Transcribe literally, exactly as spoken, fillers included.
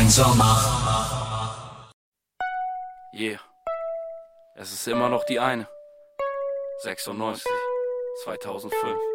ein Sommer. Yeah, es ist immer noch die eine. sechsundneunzig, zweitausendfünf.